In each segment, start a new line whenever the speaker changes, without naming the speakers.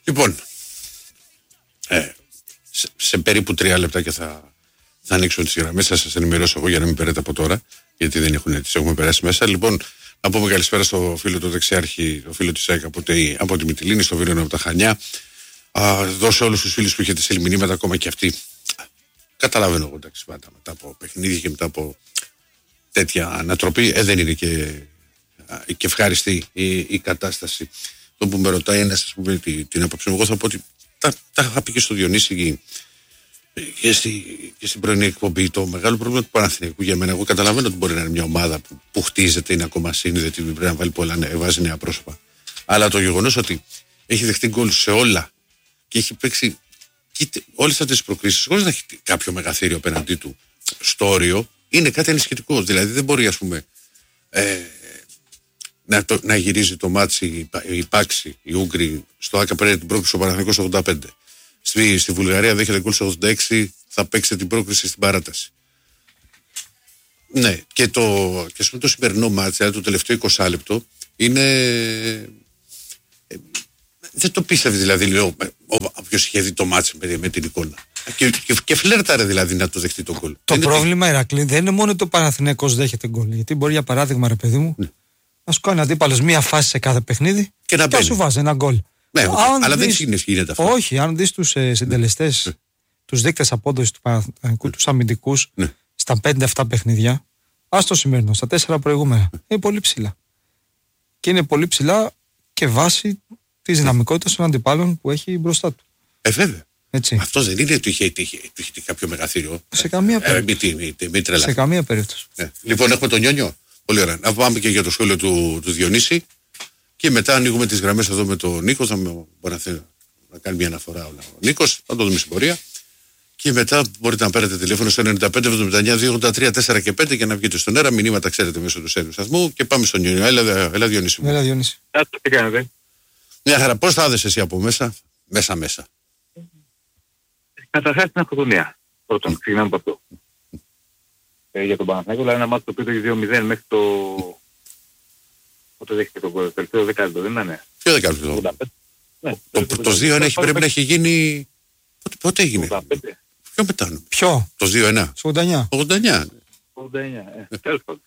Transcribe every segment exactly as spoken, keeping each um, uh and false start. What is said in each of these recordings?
Λοιπόν, ε, σε, σε περίπου τρία λεπτά και θα, θα ανοίξω τις γραμμές. Θα σας ενημερώσω εγώ για να μην περαίτε από τώρα, γιατί δεν έχουν, τις έχουμε περάσει μέσα. Λοιπόν, να πούμε καλησπέρα στο φίλο του Δεξιάρχη, το φίλο της ΑΕΚ από, τη, από τη Μυτιλήνη, στο Βίρονο από τα Χανιά. Α, δώσω όλους τους φίλους που έχετε στείλει μηνύματα, ακόμα και αυτοί. Καταλαβαίνω εγώ, εντάξει, πάντα μετά από παιχνίδια και μετά από τέτοια ανατροπή, ε, δεν είναι και, και ευχάριστη η, η κατάσταση. Το που με ρωτάει ένας, ας πούμε, την, την άποψη μου, εγώ θα πω ότι τα, τα είχα πει και στο Διονύση και, στη, και στην πρωινή εκπομπή. Το μεγάλο πρόβλημα του Παναθηναϊκού για μένα, εγώ καταλαβαίνω ότι μπορεί να είναι μια ομάδα που, που χτίζεται, είναι ακόμα σύνδετη, πρέπει να βάλει πολλά, βάζει νέα πρόσωπα. Αλλά το γεγονός ότι έχει δεχτεί γκολ σε όλα και έχει παίξει όλες αυτές τις προκρίσεις χωρίς να έχει κάποιο μεγαθύριο απέναντί του στο όριο, είναι κάτι ανησυχητικό. Δηλαδή δεν μπορεί, ας πούμε, ε, να, το, να γυρίζει το μάτσι η Πάξη, οι Ούγγροι, στο ΆΚΑ πέρα την πρόκριση ο Παναθηναϊκός ογδόντα πέντε. Στη, στη Βουλγαρία δέχεται γκολ στο ογδόντα έξι, θα παίξει την πρόκριση στην παράταση. Ναι, και το, και ας πούμε, το σημερινό μάτσι, δηλαδή το τελευταίο είκοσι λεπτό, είναι... Ε, δεν το πίστευε δηλαδή, λέω, όποιος είχε δει το μάτσι με, με την εικόνα. Και, και, και φλέρταρε δηλαδή να το δεχτεί τον γκολ.
Το πρόβλημα, Ηρακλή, δεν είναι μόνο το Παναθηναϊκός δέχεται γκολ. Γιατί μπορεί, για παράδειγμα, ρε παιδί μου, ναι, να σου κάνει αντίπαλος μία φάση σε κάθε παιχνίδι και να, και να σου βάζει ένα γκολ.
Ναι, αλλά δεις, δεν γίνεται αυτό.
Όχι, αν δεις τους ε, συντελεστές, ναι, τους δείκτες απόδοσης του Παναθηναϊκού, ναι, τους αμυντικούς, ναι, στα πέντε εφτά παιχνίδια, ας το σημερινό, στα τέσσερα προηγούμενα, ναι, είναι πολύ ψηλά. Και είναι πολύ ψηλά και βάσει τη δυναμικότητα των αντιπάλων που έχει μπροστά του.
Ε, βέβαια. Αυτό δεν είναι ότι είχε, είχε, είχε κάποιο μεγαθύριο.
Σε καμία περίπτωση.
Ε, μη, μη, μη, μη
σε καμία περίπτωση.
Ε, λοιπόν, έχουμε τον Νιόνιο. Πολύ ωραία. Να πάμε και για το σχόλιο του, του Διονύση. Και μετά ανοίγουμε τις γραμμές εδώ με τον Νίκο. Θα μπορεί να, να κάνει μια αναφορά όλα. Ο Νίκος, θα το δούμε στην πορεία. Και μετά μπορείτε να πάρετε τηλέφωνο στο ενενήντα πέντε εβδομήντα εννιά διακόσια ογδόντα τρία τέσσερα και πέντε για να βγείτε στον αέρα. Μηνύματα ξέρετε μέσω του σέρβιου σταθμού. Και πάμε στον Νιόνιο. Έλα, έλα Διονύση.
Έλα, Διονύση.
Τι κάνετε?
Μια χαρά. Πώς θα έδεσαι εσύ από μέσα, μέσα μέσα?
Καταρχάς την αυτοκτονία. Πρώτον, ξεκινάμε από αυτό. Ε, για τον Παναθηναϊκό, δηλαδή ένα μάτι το οποίο το έχει δύο μηδέν μέχρι το... Πότε δέχεται το τελευταίο δεκάλεπτο, δεν είναι?
Ποιο δεκάλεπτο? Ναι, το, το, το δύο ένα έχει, πρέπει να έχει γίνει... Πότε, πότε έγινε? ογδόντα πέντε. Ποιο μετά?
Ποιο?
Το δύο ένα.
ογδόντα εννιά.
ογδόντα εννιά.
ογδόντα εννιά, ε, τέλος πάντων.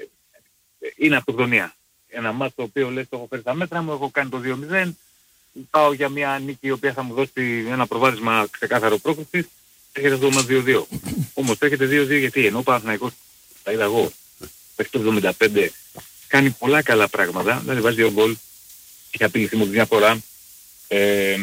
Είναι αυτοκτονία. Ένα μάτι το οποίο λες το έχω φέρει στα μέτρα μου, έχω κάνει το δύο μηδέν. Πάω για μια νίκη η οποία θα μου δώσει ένα προβάδισμα ξεκάθαρο πρόκρισης. Έρχεται αυτό με δύο δύο. Όμως έρχεται δύο δύο γιατί ενώ ο Παναθηναϊκός, τα είδα εγώ, μέχρι το εβδομήντα πέντε κάνει πολλά καλά πράγματα. Δηλαδή βάζει δύο γκολ, έχει απειληθεί μου μια φορά, ε,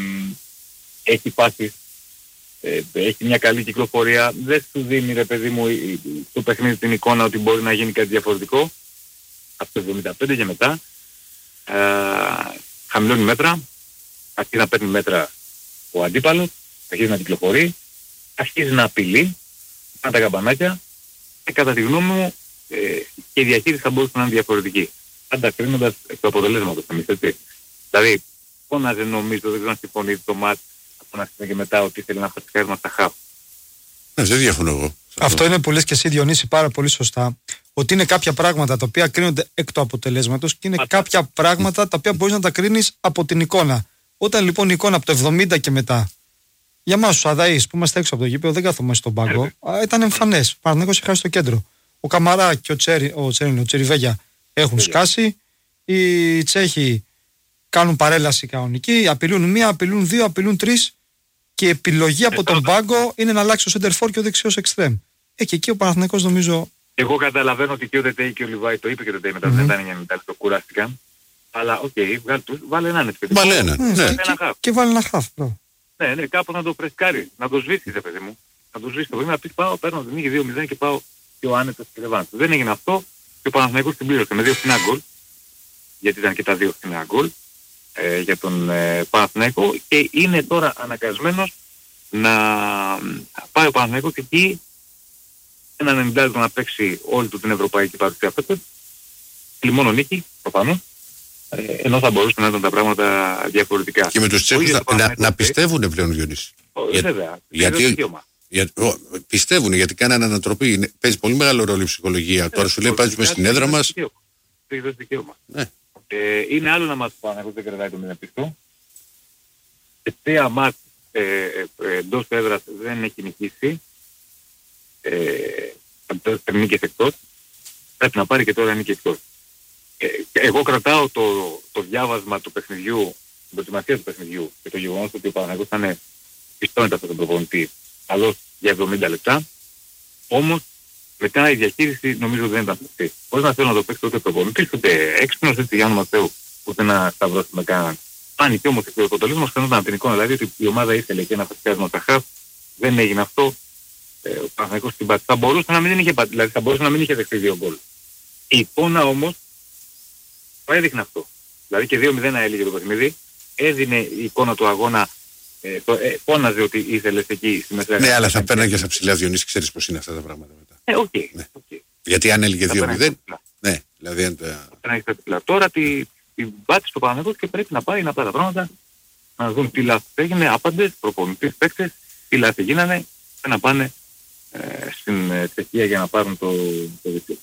έχει πάσει, ε, έχει μια καλή κυκλοφορία. Δεν σου δίνει, ρε παιδί μου, το παιχνίδι την εικόνα ότι μπορεί να γίνει κάτι διαφορετικό. Από το εβδομήντα πέντε και μετά ε, χαμηλώνει μέτρα, αρχίζει να παίρνει μέτρα ο αντίπαλος, αρχίζει να κυκλοφορεί, αρχίζει να απειλεί, να τα καμπανάκια και κατά τη γνώμη μου ε, και η διαχείριση θα μπορούσε να είναι διαφορετική. Πάντα κρίνοντας εκ του αποτελέσματος εμείς, έτσι. Δηλαδή, φώναζε νομίζω, δεν ξέρω αν συμφωνεί το μάτς από να στιγμή και μετά ότι ήθελε να φασικάρει μας τα χαφ.
Ναι, δεν διαφωνώ εγώ.
Αυτό είναι που λες και εσύ, Διονύση, πάρα πολύ σωστά. Ότι είναι κάποια πράγματα τα οποία κρίνονται εκ του αποτελέσματος και είναι Άρα. κάποια πράγματα τα οποία μπορείς να τα κρίνεις από την εικόνα. Όταν λοιπόν η εικόνα από το εβδομήντα και μετά, για εμάς τους αδαείς που είμαστε έξω από το γήπεδο, δεν καθόμαστε στον πάγκο, ε, ήταν εμφανές. Ο Παναθηναϊκός είχε χάσει στο κέντρο. Ο Καμαρά και ο, Τσέρι, ο, Τσέρι, ο Τσεριβέγια έχουν σκάσει. Οι Τσέχοι κάνουν παρέλαση κανονική, απειλούν μία, απειλούν δύο, απειλούν τρεις. Και η επιλογή από τον πάγκο είναι να αλλάξει ο σέντερφορ και ο δεξιός εξτρέμ. Ε, και εκεί ο Παναθηναϊκός νομίζω.
Εγώ καταλαβαίνω ότι και ο Δετέη και ο Λιβάη το είπε και ο Δετέη μετά, mm-hmm. δεν ήταν ενενήντα λεπτό, κουράστηκαν. Αλλά οκ, okay, βάλε έναν έτσι.
Βάλε έναν, ναι.
ναι. Και, και, και βάλε ένα χαφ.
Ναι, ναι, κάπου να το φρεσκάρει, να το σβήσει, ρε παιδί μου. Να το σβήσει το παιδί, να πεις πάω, παίρνω την νίκη δύο μηδέν και πάω πιο άνετος και λεβάνος. Δεν έγινε αυτό και ο Παναθηναϊκός την πλήρωσε με δύο φθηνά γκολ, γιατί ήταν και τα δύο φθηνά γκολ ε, για τον ε, Παναθηναϊκό και είναι τώρα αναγκασμένος να πάει ο Παναθηναϊκός εκεί έναν ενενήντα λεπτό να παίξει όλη του την ευρωπαϊκή παρουσία φέτος, μόνο νίκη, προφανώς, ε, ενώ θα μπορούσαν να ήταν τα πράγματα διαφορετικά.
Και με τους Τσέχους να, να, να πιστεύουν πλέον, Διονύση.
Για, βέβαια,
γιατί για, ο, πιστεύουν, γιατί κάνανε ανατροπή, είναι, παίζει πολύ μεγάλο ρόλο η ψυχολογία. Ε, τώρα σου λέει πάμε στην έδρα μας.
δικαίωμα. Ναι. Ε, είναι άλλο να μας πάνε, εγώ δεν κρατάει το μηδέν πιστό. σε τρία μάτς ε, ε, εντός έδρας δεν έχει νικήσει. Ε, παίρνει και εκτός. Πρέπει να πάρει και τώρα νίκη εκτός. Ε, εγώ κρατάω το, το διάβασμα του παιχνιδιού, την προετοιμασία του παιχνιδιού και το γεγονός ότι ο Παναθηναϊκός ήταν πιστώνεται αυτόν τον προπονητή καλός για εβδομήντα λεπτά. Όμως μετά η διαχείριση νομίζω δεν ήταν σωστή. Χωρίς να θέλω να το παίξει ούτε προπονητής, ούτε έξυπνος, ούτε Γιάννου Ματθαίου, ούτε να σταυρώσει με κανέναν. Φάνηκε όμως το αποτέλεσμα φαινόταν από την εικόνα, δηλαδή ότι η ομάδα ήθελε και ένα φασιάσμα τα χαφ, δεν έγινε αυτό. Ε, ο Παναθηναϊκός την πάτησε. Θα μπορούσε να μην είχε, δηλαδή θα μπορούσε να μην είχε δεχτεί δύο γκολ. Η εικόνα όμως το έδειχνε αυτό. Δηλαδή και δύο μηδέν έλεγε το παιχνίδι, έδινε η εικόνα του αγώνα, ε, το, ε, φώναζε ότι ήθελες εκεί στη μεσαία.
Ναι, αλλά θα παίρναγε στα ψηλά, Διονύση, ξέρεις πώς είναι αυτά τα πράγματα μετά.
Ε, οκ. Okay,
ναι.
okay.
Γιατί αν έλεγε δύο μηδέν, ναι, δηλαδή αν
τα... Τώρα τη, την πάτησε στο Παναθηναϊκό και πρέπει να πάει να πάει τα πράγματα, να δουν τι λάθος έγινε, άπαντες, προπονητές, παίκτες, τι λάθη γίνανε, και να πάνε ε, στην ε, Τσεχία για να πάρουν το, το δικτύο.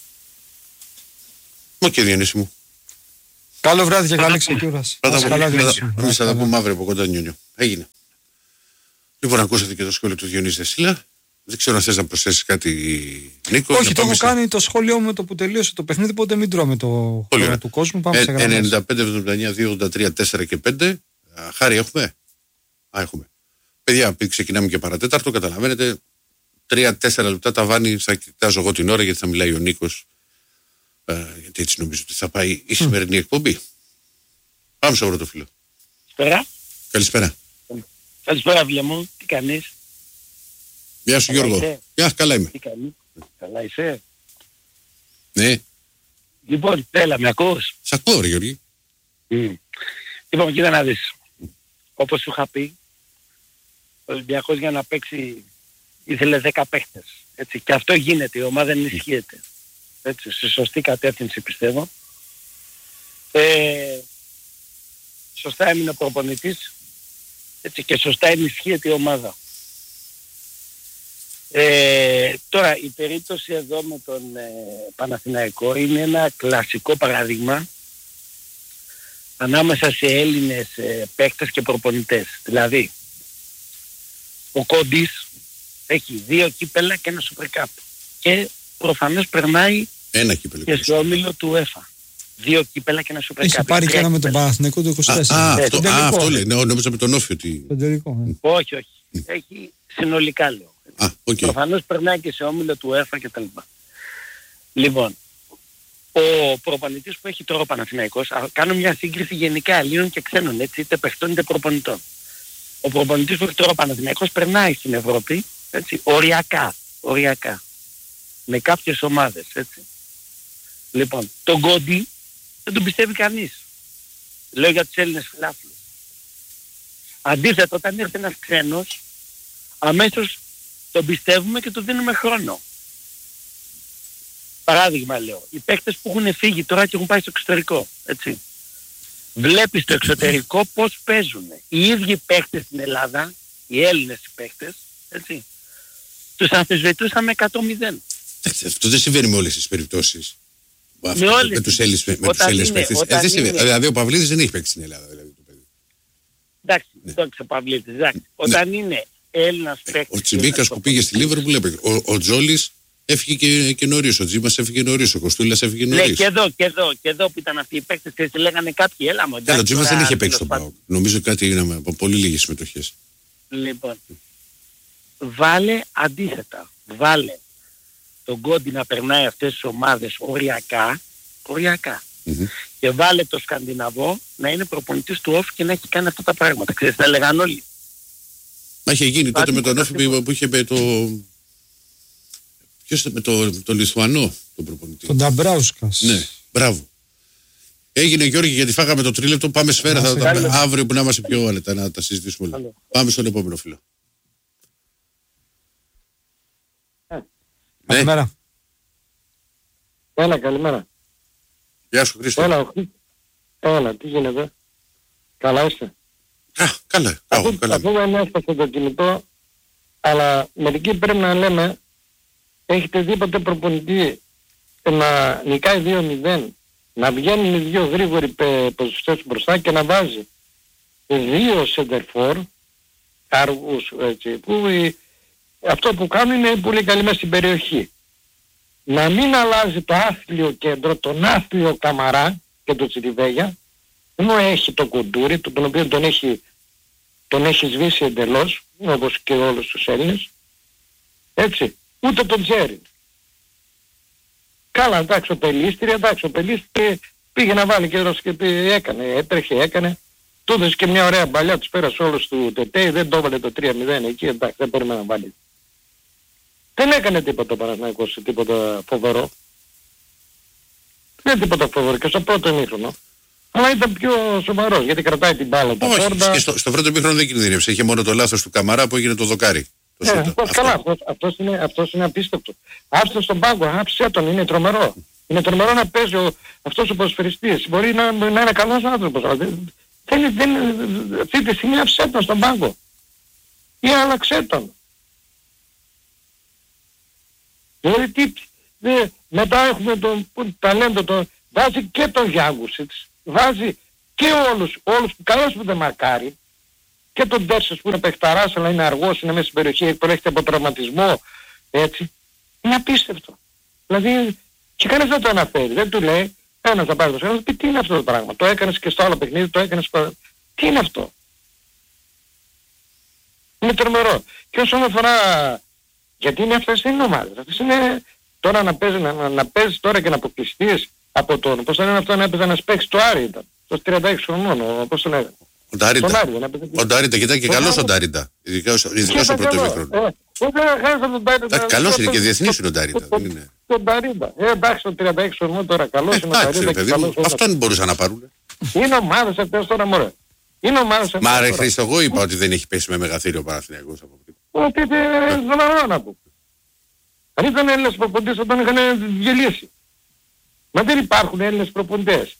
Οκ, okay, Διονύση μου.
Καλό βράδυ και καλή ξεκούραση.
Εμείς θα τα πούμε αύριο από κοντά, Νιούνιο. Έγινε. Λοιπόν, ακούσατε και το σχόλιο του Διονύση Δεσίλα. Δεν ξέρω αν θες να προσθέσεις κάτι, Νίκο.
Όχι, το έχω σε... κάνει το σχόλιο μου με το που τελείωσε το παιχνίδι, οπότε μην τρώμε το χώρο του κόσμου. Πάμε ε, σε γραμμές.
ενενήντα πέντε εβδομήντα εννιά δύο ογδόντα τρία τέσσερα και πέντε. Α, Χάρη έχουμε. Α, έχουμε. Παιδιά, ξεκινάμε και παρατέταρτο, καταλαβαίνετε. τρία τέσσερα λεπτά τα βάνει, θα κοιτάζω εγώ την ώρα γιατί θα μιλάει ο Νίκος. Ε, γιατί έτσι νομίζω ότι θα πάει η σημερινή mm. εκπομπή. Πάμε στο πρώτο φίλο.
Καλησπέρα.
Καλησπέρα.
Καλησπέρα, φίλε μου. Τι κάνεις?
Γεια σου, Γιώργο. Γεια, καλά είμαι.
Τι κάνεις? Καλά είσαι?
Ναι.
Λοιπόν, έλα, με ακούς?
Σ' ακούω, ρε Γιώργη.
Mm. Λοιπόν, κοίτα να δεις. Όπως σου είχα πει, ο Ολυμπιακός για να παίξει ήθελε δέκα παίχτες. Έτσι. Και αυτό γίνεται, η ομάδα ενισχύεται. Έτσι, σε σωστή κατεύθυνση πιστεύω. Ε, σωστά έμεινε ο προπονητής, έτσι, και σωστά ενισχύεται η ομάδα. Ε, τώρα η περίπτωση εδώ με τον ε, Παναθηναϊκό είναι ένα κλασικό παράδειγμα ανάμεσα σε Έλληνες ε, παίκτες και προπονητές. Δηλαδή ο Κόντις έχει δύο κύπελα και ένα Super Cup και προφανώς περνάει
ένα κύπελο
και στο όμιλο του UEFA. Δύο κύπελα και ένα Super Cup.
Έχει πάρει και ένα με τον Παναθηναϊκό το είκοσι τέσσερα.
Α, α, αυτό, α, αυτό λέει. Ναι, νόμιζα με τον Όφη ότι...
Τελικό,
όχι, όχι. Έχει συνολικά λέω.
Α, okay.
Προφανώς περνάει και σε όμιλο του UEFA και τα λοιπά. Λοιπόν, ο προπονητής που έχει τώρα ο Παναθηναϊκός, κάνω μια σύγκριση γενικά Ελλήνων και ξένων, έτσι, είτε παιχτών είτε προπονητών. Ο προπονητής που έχει τώρα ο Παναθηναϊκός περνάει στην Ευρώπη, έτσι, οριακά, οριακά, με κάποιες ομάδες, έτσι. Λοιπόν, τον Κόντι δεν τον πιστεύει κανείς. Λέω για τους Έλληνες φιλάθλους. Αντίθετα, όταν έρθει ένας ξένος, αμέσως τον πιστεύουμε και του δίνουμε χρόνο. Παράδειγμα λέω, οι παίκτες που έχουν φύγει τώρα και έχουν πάει στο εξωτερικό, έτσι. Βλέπεις στο εξωτερικό πώς παίζουν. Οι ίδιοι παίκτες στην Ελλάδα, οι Έλληνες παίκτες, έτσι, τους αμφισβητούσαν με εκατό μηδέν.
Αυτό δεν συμβαίνει με όλες τις περιπτώσεις.
Με,
αυτό,
όλες,
με τους Έλληνες, με τους Έλληνες παίκτες. Ε, είναι... Δηλαδή ο Παυλίδης δεν έχει παίξει στην Ελλάδα. Δηλαδή, το παιδί.
Εντάξει, ναι. Το έξω ο Παυλίδης, εντάξει. Όταν ναι. είναι Έλληνας παίκτης...
Ο Τσιμίκας που πήγε στη Λίβερπουλ έπαιξε. Ο, ο Τζόλης έφυγε και, και νωρίς, ο Τζίμας έφυγε νωρίς, ο Κοστούλας έφυγε νωρίς.
Ναι, και εδώ, και εδώ, και εδώ που ήταν αυτοί οι παίκτες και λέγανε κάποιοι, έλα μου.
Ο Τζίμας δεν είχε παίξει τον ΠΑΟΚ. Νομίζω κάτι είναι από πολύ λίγες συμμετοχές.
Λοιπόν, βάλε αντίθετα, βάλε τον Κόντι να περνάει αυτές τις ομάδες οριακά, οριακά. Mm-hmm. Και βάλε το Σκανδιναβό να είναι προπονητής του Όφη και να έχει κάνει αυτά τα πράγματα. Ξέρεις, τα λέγαν όλοι.
Μα είχε γίνει τότε με τον Όφη που είχε με το... Ποιος με το, το Λιθουανό τον προπονητή.
Τον Νταμπράουσκας.
Ναι, μπράβο. Έγινε, Γιώργη, γιατί φάγαμε το τρίλεπτο. Πάμε σφαίρα, θα, θα, θα, αύριο που να είμαστε πιο άνετα να τα συζητήσουμε όλα. Πάμε στον επόμενο φίλο.
Καλημέρα.
Ναι. Έλα, καλημέρα.
Γεια σου, Χρήστο.
Έλα, Έλα, τι γίνεται. Καλά είστε.
Α, καλά.
Αφού,
καλά.
αφού δεν έφτασε το κινητό, αλλά μερικοί πρέπει να λέμε, έχετε δει ποτέ προπονητή να νικάει δύο μηδέν, να βγαίνουν οι δύο γρήγοροι ποσοστές μπροστά και να βάζει. δύο σεντερφόρ αργούς, έτσι, που ε, αυτό που κάνουν είναι πολύ καλή μέσα στην περιοχή. Να μην αλλάζει το άθλιο κέντρο, τον άθλιο Καμαρά και τον Τσιριβέγια, ενώ έχει το Κουντούρι, τον οποίο τον έχει, τον έχει σβήσει εντελώς, όπως και όλους τους Έλληνες, έτσι, ούτε τον Τζέριν. Καλά, εντάξει, ο Πελίστρη, εντάξει, ο Πελίστρη πήγε να βάλει και και έκανε, έτρεχε, έκανε. Του έδωσε και μια ωραία μπαλιά, τους πέρασε όλους του Τετέι, δεν το έβαλε το τρία μηδέν εκεί, εντάξει, δεν περίμενα να βάλει. Δεν έκανε τίποτα ο Παναθηναϊκός, τίποτα φοβερό. Δεν τίποτα φοβερό και στο πρώτο ημίχρονο. Αλλά ήταν πιο σοβαρός, γιατί κρατάει την μπάλα τα πόρτα.
Και στο, στο πρώτο ημίχρονο δεν κινδύνευσε, είχε μόνο το λάθος του Καμαρά που έγινε το δοκάρι.
Ναι, αυτός, καλά, αυτός, αυτός, είναι, αυτός είναι απίστευτο. Άφησε στον πάγκο, άφησε τον, είναι τρομερό. Είναι τρομερό να παίζει ο, αυτός ο ποδοσφαιριστής. Μπορεί να, να είναι καλός άνθρωπος, αλλά δεν, δεν, δεν, αυτή τη στιγμή άφησε τον στον πάγκο. Ή άλλαξε τον. Δηλαδή τι, δε, μετά έχουμε τον ταλέντο, το, βάζει και τον Γιάγκουσιτς, βάζει και όλους, όλους που καλώς που δεν μαρκάρει, και τον Τέρσες που είναι παιχταράς αλλά είναι αργός, είναι μέσα στην περιοχή, προέρχεται από τραυματισμό, έτσι. Είναι απίστευτο. Δηλαδή και κανείς δεν το αναφέρει, δεν του λέει, ένας θα πάρει το σένος, τι είναι αυτό το πράγμα, το έκανες και στο άλλο παιχνίδι, το έκανες, τι είναι αυτό. Είναι τρομερό. Και όσον αφορά, γιατί είναι αυτές είναι ομάδες, αυτές είναι τώρα να παίζει, να, να παίζεις τώρα και να αποκλειστείς από τον, πώς θα λένε αυτό, να έπαιζε να παίξει το Άρη ήταν, στο τριάντα έξι χρονών, πώς το λέγανε.
Ο Ντάριντα, ο Ντάριντα, κοιτά και καλός ο Ντάριντα, ειδικά στο πρώτο ημίχρονο. Καλός είναι και διεθνής είναι ο Ντάριντα.
Ο Ντάριντα, εντάξει το τριάντα έξι χρονών τώρα, καλός είναι ο Ντάριντα.
Αυτόν μπορούσαν να πάρουν.
Είναι ομάδες αυτές τώρα μωρέ. Είναι ομάδες αυτές.
Μα ρε Χρήστο, εγώ είπα ότι δεν έχει πέσει με μεγαθύριο Παναθηναϊκός από πριν.
Ότι δεν αρώ να πω. Αν ήταν Έλληνες προποντές θα τον είχαν γελίσει. Μα δεν υπάρχουν Έλληνες προποντές.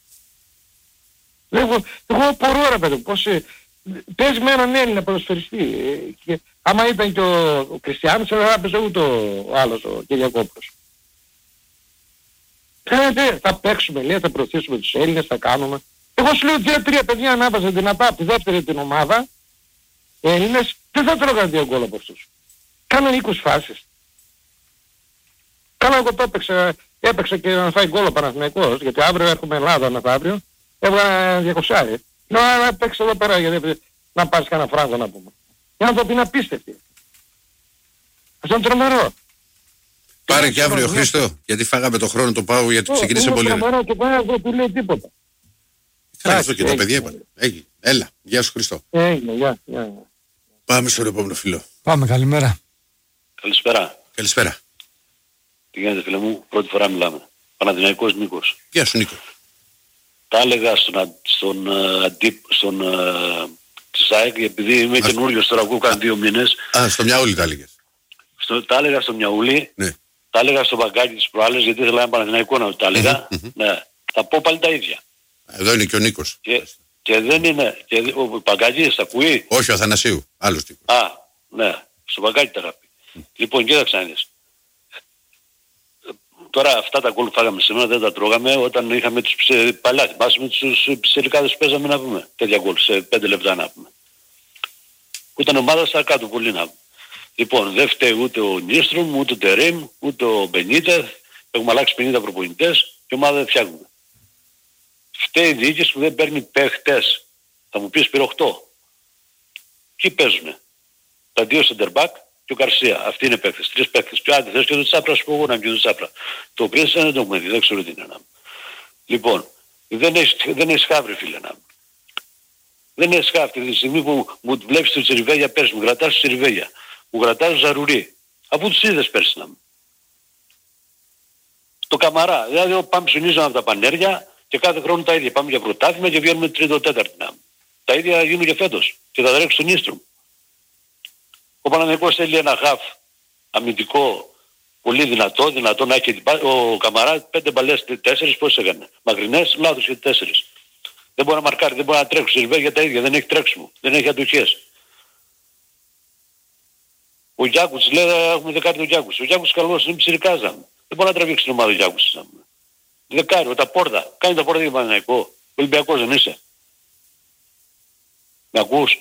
Εγώ, εγώ απορώ ρε παιδί, πως ε, παίζει με έναν Έλληνα ποδοσφαιριστή. Ε, και, άμα ήταν και ο, ο Κριστιάνος, δεν θα έπαιζε ούτε ο άλλος, ο Κυριακόπουλος. Ε, θα παίξουμε, λέει, θα προωθήσουμε τους Έλληνες, θα κάνουμε. Εγώ σου λέω δύο τρία παιδιά ανάβαζαν δυνατά από τη δεύτερη την ομάδα, Έλληνες, δεν θα τρώγαν δύο γκολ από αυτούς. Κάνανε είκοσι φάσεις. Καλά εγώ το έπαιξα, έπαιξα και να φάει γκολ ο Παναθηναϊκός, γιατί αύριο έχουμε Ελλάδα μεθαύριο. Έβγαλα διακόσια. Να παίξω εδώ πέρα γιατί να πάρεις κανένα φράγκο να πούμε. Για να το πει είναι απίστευτη. Αυτό είναι τρομερό.
Πάρε και αύριο Χρήστο, γιατί φάγαμε το χρόνο το πάω γιατί ξεκίνησε πολύ.
Είναι τρομερό και πάει δεν του λέει τίποτα.
Καλά αυτό και τα παιδιά είπαν. Έγινε. Έλα. Γεια σου Χρήστο.
Έγινε. Γεια. Γεια.
Πάμε στον επόμενο φίλο.
Πάμε, καλημέρα.
Καλησπέρα.
Καλησπέρα.
Τι γίνεται φίλε μου, πρώτη φορά μιλάμε. Παναθηναϊκός Νίκος.
Γεια σου Νίκο.
Τα έλεγα στον, στον, αντί, στον uh, ΣΑΕΚ, επειδή είμαι καινούριος τώρα που έκανε δύο μήνες.
Α, στο Μιαούλι τα έλεγες.
Στο, τα έλεγα στο Μιαούλι,
ναι.
Τα έλεγα στο Μπαγκάκι τις προάλλες, γιατί ήθελα ένα Παναθηναϊκό να τα έλεγα. Mm-hmm, mm-hmm. Ναι. Θα πω πάλι τα ίδια.
Εδώ είναι και ο Νίκος.
Και, και δεν είναι, και, ο Μπαγκάκης τα ακούει.
Όχι, ο Αθανασίου, άλλος τύπος.
Α, ναι, στο Μπαγκάκι τα αγάπη. Mm. Λοιπόν, κοίταξε να δεις. Τώρα αυτά τα γκολ φάγαμε σήμερα δεν τα τρώγαμε όταν είχαμε τους παλιά. Θυμάσαι με τους πιτσιρικάδες που παίζαμε να πούμε. Τέτοια γκολ σε πέντε λεπτά να πούμε. Που ήταν ομάδα στα κάτω πολύ να πούμε. Λοιπόν, δεν φταίει ούτε ο Νίστρουμ, ούτε ο Τερίμ, ούτε ο Μπενίτεθ. Έχουμε αλλάξει πενήντα προπονητές και ομάδα δεν φτιάχνουμε. Φταίει η διοίκηση που δεν παίρνει παίχτες. Θα μου πεις πήρε οκτώ. Ποιοι παίζουνε. Τα δύο center back και ο Καρσία. Αυτοί είναι παίκτες, τρεις παίκτες. Και άντε θες και το Τσάπρα, σου πω εγώ να πει το Τσάπρα. Το οποίο δεν το έχουμε δει, δεν ξέρω τι είναι να. Λοιπόν, δεν έχεις, δεν έχεις χαύρη φίλε να. Δεν έχεις χαύρη. Τη στιγμή που μου βλέπεις το Τσιριβέγια πέρσι, μου κρατάς το Τσιριβέγια, μου κρατάς το Ζαρουρί. Αφού τους είδες πέρσι να. Το Καμαρά, δηλαδή πάμε ψωνίζαμε από τα πανέρια και κάθε χρόνο τα ίδια. Πάμε για πρωτάθλημα και βγαίνουμε τρίτο τέταρτο να. Τα ίδια γίνουν και φέτος και θα τρέξει στον Ίστρουμ. Ο Παναθηναϊκός θέλει ένα χαφ αμυντικό, πολύ δυνατό, δυνατό να έχει την πάλι. Ο Καμαρά πέντε μπαλές, τέσσερις πώς έκανε. Μακρινές, λάθος και τέσσερις. Δεν μπορεί να μαρκάρει, δεν μπορεί να τρέξει. Σερβέ για τα ίδια, δεν έχει τρέξιμο, δεν έχει αντοχές. Ο Γιάκους, λέει έχουμε δεκάρι τον Γιάκους. Ο Γιάκους καλός, είναι ψηρικάζα. Δεν μπορεί να τραβήξει την ομάδα ο Γιάκους. Δεκάρι, τα πόρτα. Κάνει τα πόρτα για Παναθηναϊκό. Ολυμπιακός δεν είσαι. Με ακούς?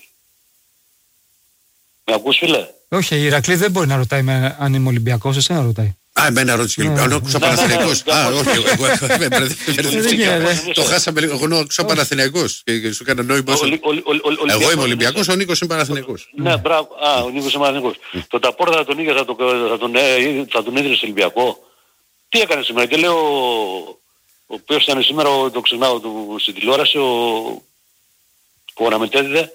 Με ακούς φίλε?
Όχι, η Ηρακλή δεν μπορεί να ρωτάει με, αν είμαι Ολυμπιακός, εσένα ρωτάει.
Α, εμένα ρώτησε και Ολυμπιακός. Άκουσα Παναθηναϊκός. Α, όχι, εγώ το χάσαμε λίγο. Εγώ άκουσα Παναθηναϊκός και σου έκανα νόημα. Εγώ είμαι Ολυμπιακός, ο Νίκος είναι Παναθηναϊκός.
Ναι, μπράβο. Α, ο Νίκος είναι Παναθηναϊκός. Το Ταπόρτα θα τον είχε, θα τον έδινε στο Ολυμπιακό. Τι έκανε σήμερα? Και λέω, ο οποίος ήταν σήμερα, το ξεχνάω του στην τηλεόραση, ο αναμετέδιδε.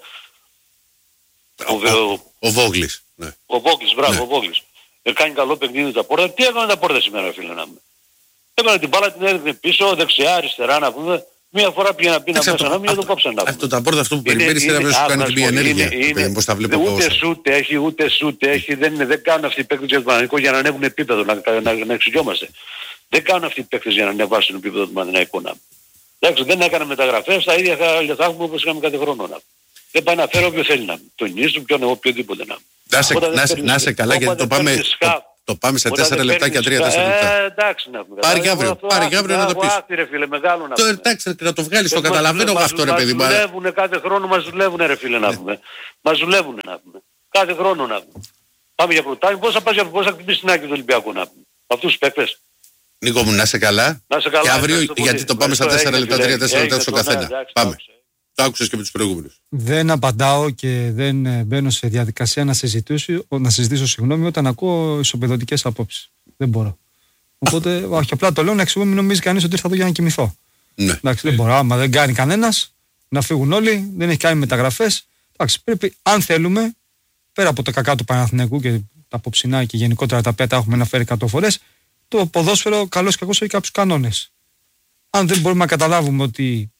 Ο Βόγλης.
Ο Βόγλης, μπράβο, ο Βόγλης. Κάνει καλό παιχνίδι τα πόρτα. Τι έκανε τα πόρτα σήμερα, φίλε, να πούμε? Έκανε την μπάλα, την έδινε πίσω, δεξιά, αριστερά, να πούμε. Μία φορά πήγε να πει να μέσα να μην το κόψαν να πούμε.
Αυτό τα πόρτα, αυτό που περιμένεις είναι να σου κάνει και μια ενέργεια. Πώς τα βλέπω εγώ.
Ούτε σούτ έχει, ούτε σούτ έχει. Δεν κάνουν αυτοί οι παίκτες για το Παναθηναϊκό για να ανέβουν επίπεδο, να εξηγιόμαστε. Δεν κάνουν αυτοί οι παίκτες για να ανεβάσουν επίπεδο του Παναθηναϊκού. Εντάξει, δεν έκανε μεταγραφές, τα ίδια θα έχουμε όπως είχαμε κάθε χρόνο. Δεν πάει να φέρει όποιο θέλει να πει. Τον Ίσου, ποιον εγώ, οποιοδήποτε να πει.
Να σε καλά, γιατί το πάμε, το, το πάμε σε τέσσερα λεπτά και τρία τέσσερα λεπτά.
Ε, εντάξει να πούμε.
Πάρει και αύριο, πάρει και αύριο να το πεις.
Άχτη, ρε φίλε, μεγάλο να
το, εντάξει, να το βγάλεις, το καταλαβαίνω εγώ αυτό, ρε παιδί μου.
Μας δουλεύουνε κάθε χρόνο, μας δουλεύουνε, ρε φίλε, να πούμε. Μας δουλεύουνε, να πούμε. Κάθε χρόνο να πούμε. Πάμε για πρωτάμι, πώς θα πας για πώς θα χτυπήσεις την άκρη του Ολυμπιακού να πούμε. Αυτούς τους παίκτες.
Νίκο μου, να είσαι καλά. Και αύριο, γιατί το πάμε στα τέσσερα λεπτά, τρία τέσσερα λεπτά στο καθένα. Πάμε. Το άκουσες και με τους προηγούμενους.
Δεν απαντάω και δεν μπαίνω σε διαδικασία να συζητήσω, να συζητήσω συγγνώμη, όταν ακούω ισοπεδωτικές απόψεις. Δεν μπορώ. Οπότε, όχι, απλά το λέω να εξηγώ, μην νομίζει κανείς ότι ήρθα εδώ για να κοιμηθώ.
Ναι.
Εντάξει, δεν μπορώ. Άμα δεν κάνει κανένας, να φύγουν όλοι, δεν έχει κάνει μεταγραφές. Εντάξει, πρέπει, αν θέλουμε, πέρα από τα κακά του Παναθηναϊκού και τα απόψινά και γενικότερα τα οποία τα έχουμε αναφέρει εκατό φορές, το ποδόσφαιρο καλώς και κακώς έχει κάποιους κανόνες. Αν δεν μπορούμε να καταλάβουμε ότι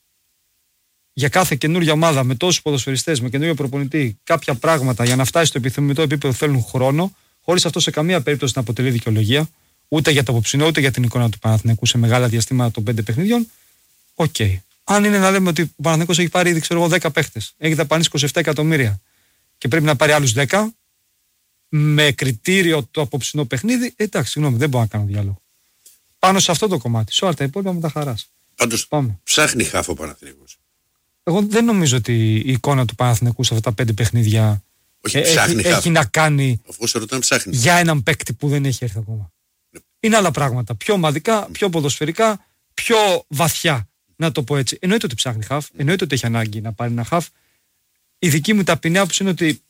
για κάθε καινούργια ομάδα με τόσους ποδοσφαιριστές, με καινούργιο προπονητή, κάποια πράγματα για να φτάσει στο επιθυμητό επίπεδο θέλουν χρόνο, χωρίς αυτό σε καμία περίπτωση να αποτελεί δικαιολογία, ούτε για το απόψινό, ούτε για την εικόνα του Παναθηναϊκού σε μεγάλα διαστήματα των πέντε παιχνιδιών. Οκ. Okay. Αν είναι να λέμε ότι ο Παναθηναϊκός έχει πάρει ήδη ξέρω εγώ δέκα παίχτες, έχει δαπανίσει είκοσι επτά εκατομμύρια και πρέπει να πάρει άλλους δέκα, με κριτήριο το απόψινό παιχνίδι, εντάξει, συγγνώμη, δεν μπορώ να κάνω διάλογο. Πάνω σε αυτό το κομμάτι. Σε όλα τα υπόλοιπα με τα χαράς.
Πάντως, ψάχνει χάφο ο Παναθηναϊκός.
Εγώ δεν νομίζω ότι η εικόνα του Παναθηναϊκού σε αυτά τα πέντε παιχνίδια
όχι,
ε, έχει, έχει να κάνει
ρωτάνε,
για έναν παίκτη που δεν έχει έρθει ακόμα. Ναι. Είναι άλλα πράγματα. Πιο ομαδικά, πιο ποδοσφαιρικά, πιο βαθιά. Να το πω έτσι. Εννοείται ότι ψάχνει χαφ, εννοείται ότι έχει ανάγκη να πάρει ένα χαφ. Η δική μου ταπεινή άποψη είναι ότι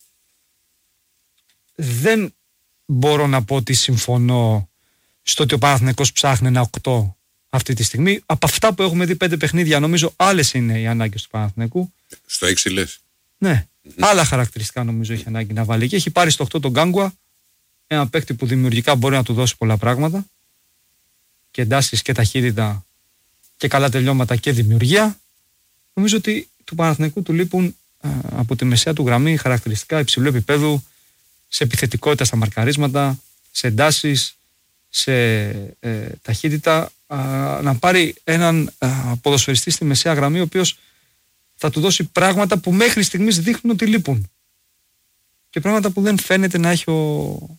δεν μπορώ να πω ότι συμφωνώ στο ότι ο Παναθηναϊκός ψάχνει ένα οκτώ αυτή τη στιγμή. Από αυτά που έχουμε δει πέντε παιχνίδια, νομίζω άλλες είναι οι ανάγκες του Παναθηναϊκού.
Στο έξι λες.
Ναι. Mm-hmm. Άλλα χαρακτηριστικά νομίζω έχει ανάγκη να βάλει. Και έχει πάρει στο οκτώ τον Γκάνγκουα, ένα παίκτη που δημιουργικά μπορεί να του δώσει πολλά πράγματα. Και εντάσεις και ταχύτητα και καλά τελειώματα και δημιουργία. Νομίζω ότι του Παναθηναϊκού του λείπουν α, από τη μεσαία του γραμμή χαρακτηριστικά υψηλού επίπεδου, σε επιθετικότητα στα μαρκαρίσματα, σε εντάσεις, σε ε, ταχύτητα, α, να πάρει έναν α, ποδοσφαιριστή στη μεσαία γραμμή ο οποίος θα του δώσει πράγματα που μέχρι στιγμής δείχνουν ότι λείπουν και πράγματα που δεν φαίνεται να έχει ο,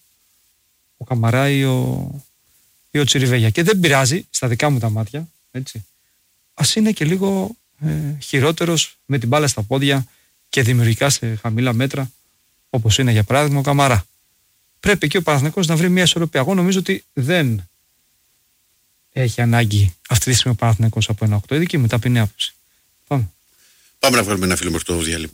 ο Καμαρά ή ο, ή ο Τσιριβέγια. Και δεν πειράζει στα δικά μου τα μάτια, έτσι. Ας είναι και λίγο ε, χειρότερος με την μπάλα στα πόδια και δημιουργικά σε χαμηλά μέτρα, όπως είναι για παράδειγμα ο Καμαρά. Πρέπει και ο Παναθηναϊκός να βρει μια ισορροπία. Εγώ νομίζω ότι δεν έχει ανάγκη αυτή τη στιγμή ο Παναθηναϊκός από ένα οκτώ. Η δική μου ταπεινή άποψη. Πάμε.
Πάμε να βγάλουμε ένα φίλο μέχρι το διάλειμμα.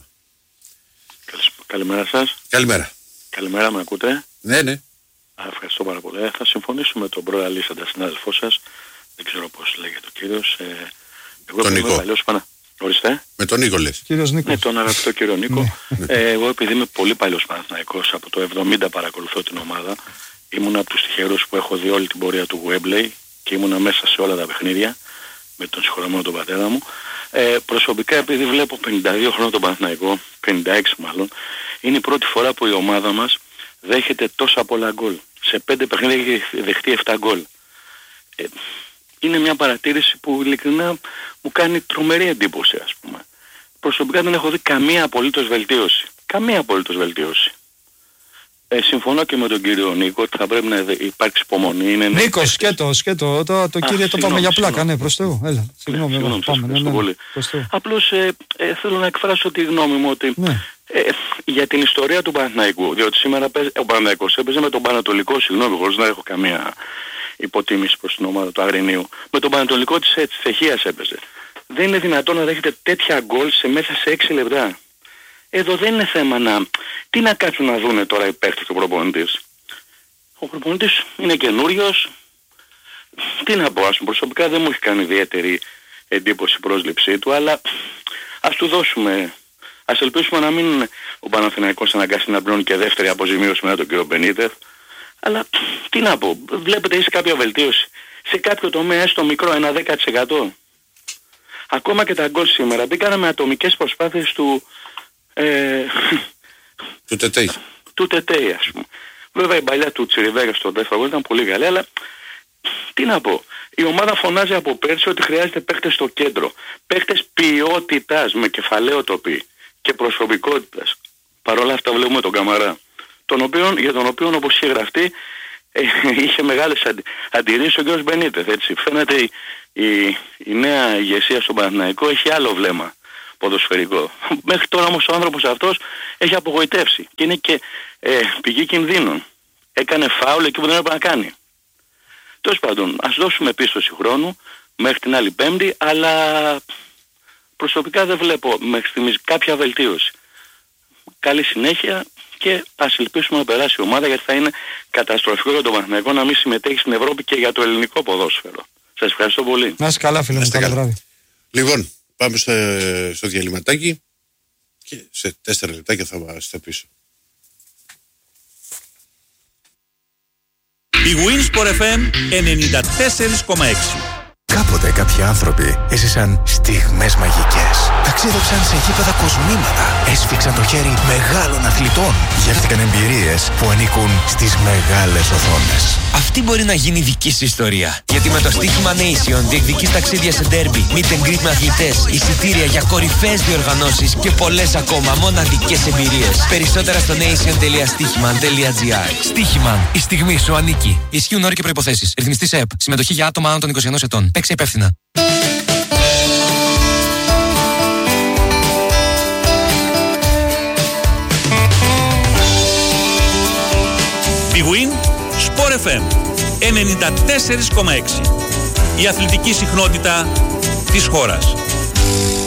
Καλημέρα σας.
Καλημέρα.
Καλημέρα, με ακούτε?
Ναι, ναι.
Α, ευχαριστώ πάρα πολύ. Θα συμφωνήσω με τον προαλήσαντα συνάδελφό σας. Δεν ξέρω πώς λέγεται ο κύριος. Ε, εγώ
τον Νίκο.
Παλιός πανα... Ορίστε.
Με τον Νίκο λες.
Κύριος Νίκος.
Ναι, τον αγαπητό κύριο Νίκο. ε, εγώ επειδή είμαι πολύ παλιός Παναθηναϊκός, από το εβδομήντα παρακολουθώ την ομάδα. Ήμουν από τους τυχερούς που έχω δει όλη την πορεία του Wembley και ήμουνα μέσα σε όλα τα παιχνίδια με τον συγχωρεμένο τον πατέρα μου. Ε, προσωπικά επειδή βλέπω πενήντα δύο χρόνια τον Παναθηναϊκό, πενήντα έξι μάλλον, είναι η πρώτη φορά που η ομάδα μας δέχεται τόσα πολλά γκολ. Σε πέντε παιχνίδια έχει δεχτεί επτά γκολ. Ε, είναι μια παρατήρηση που ειλικρινά μου κάνει τρομερή εντύπωση, ας πούμε. Προσωπικά δεν έχω δει καμία απολύτως βελτίωση. Καμία απολύτως βελτίωση. Ε, συμφωνώ και με τον κύριο Νίκο ότι θα πρέπει να υπάρξει υπομονή. Είναι
Νίκο, σκέτο, σκέτο. Το, το
Α,
κύριε το πάμε για πλάκα,
συγγνώμη.
ναι, προς Θεού. Έλα, συγγνώμη,
Ναι,
εγώ, πάμε. Ναι, ναι,
πολύ.
προς Θεού.
Απλώς ε, ε, θέλω να εκφράσω τη γνώμη μου ότι
Ναι.
ε, για την ιστορία του Παναθηναϊκού, διότι σήμερα παίζει, ο Παναθηναϊκός έπαιζε με τον Πανατολικό, συγγνώμη, χωρίς να έχω καμία υποτίμηση προς την ομάδα του Αγρινίου, με τον Πανατολικό της, της Τσεχίας έπαιζε. Δεν είναι δυνατόν να δέχεται τέτοια γκολ σε μέσα σε έξι λεπτά. Εδώ δεν είναι θέμα να... Τι να κάτσουν να δούνε τώρα οι παίκτες του προπονητής. Ο προπονητής είναι καινούριος. Τι να πω, ας πούμε, προσωπικά δεν μου έχει κάνει ιδιαίτερη εντύπωση η πρόσληψή του, αλλά ας του δώσουμε... Ας ελπίσουμε να μην ο Παναθηναϊκός αναγκάσει να πληρώνει και δεύτερη αποζημίωση μετά τον κύριο Μπενίτεθ. Αλλά τι να πω, βλέπετε είσαι κάποια βελτίωση. Σε κάποιο τομέα έστω μικρό, ένα δέκα τοις εκατό. Ακόμα και τα γκολ σήμερα μπήκανε με ατομικές προσπάθειες του... Ε,
του Τετέι.
του Τετέι, ας πούμε. Βέβαια η παλιά του Τσιριβέγα στο δεύτερο γκολ ήταν πολύ καλή, αλλά τι να πω. Η ομάδα φωνάζει από πέρσι ότι χρειάζεται παίχτες στο κέντρο. Παίχτες ποιότητας με κεφαλαίο τοπί και προσωπικότητας. Παρ' όλα αυτά βλέπουμε τον Καμαρά, τον οποίον, για τον οποίο όπως είχε γραφτεί ε, είχε μεγάλες αντι, αντιρρήσεις ο κ. Μπενίτεθ. Έτσι. Φαίνεται η, η, η νέα ηγεσία στον Παναθηναϊκό έχει άλλο βλέμμα ποδοσφαιρικό. Μέχρι τώρα όμως ο άνθρωπος αυτός έχει απογοητεύσει και είναι και ε, πηγή κινδύνων. Έκανε φάουλ εκεί που δεν έπρεπε να κάνει. Τέλος πάντων, ας δώσουμε πίστοση χρόνου μέχρι την άλλη Πέμπτη, αλλά προσωπικά δεν βλέπω μέχρι στιγμής κάποια βελτίωση. Καλή συνέχεια και ας ελπίσουμε να περάσει η ομάδα, γιατί θα είναι καταστροφικό για τον Παναθηναϊκό να μην συμμετέχει στην Ευρώπη και για το ελληνικό ποδόσφαιρο. Σας ευχαριστώ πολύ.
Να είσαι καλά, φίλε μου, καλό βράδυ.
Λοιπόν, πάμε στο, στο διαλυματάκι και σε τέσσερα λεπτάκια θα είμαστε πίσω.
Η Winsport εφ εμ ενενήντα τέσσερα κόμμα έξι.
Κάποτε κάποιοι άνθρωποι έζησαν στιγμές μαγικές. Ταξίδεψαν σε γήπεδα κοσμήματα. Έσφιξαν το χέρι μεγάλων αθλητών. Γεύτηκαν εμπειρίες που ανήκουν στις μεγάλες οθόνες.
Αυτή μπορεί να γίνει δική σου ιστορία. Γιατί με το στοίχημα Nation διεκδικείς ταξίδια σε ντέρμπι, meet and greet με αθλητές, εισιτήρια για κορυφαίες διοργανώσεις και πολλές ακόμα μοναδικές εμπειρίες. Περισσότερα στο nation τελεία στοίχημαν τελεία τζι άρ. Στοίχημαν. Η στιγμή σου ανήκει. Ισχύουν όροι και προϋποθέσεις. Ρυθμιστής ΕΕΠ. Συμμετοχή για άτομα άνω των είκοσι ενός ετών. Παίξε υπεύθυνα.
Big Win Sport εφ εμ ενενήντα τέσσερα κόμμα έξι. Η αθλητική συχνότητα της χώρας.